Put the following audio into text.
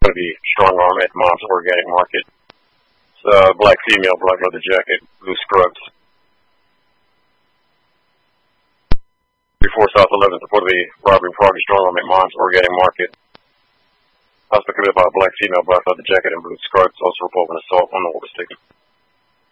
going to be strong arm at Mom's Organic Market. It's black female, black leather jacket, blue scrubs. 34 South 11th, report of the robbery and progress strong arm at Mom's Organic Market. Suspect committed by a black female, black leather jacket, and blue scrubs. Also reporting assault on the order statement.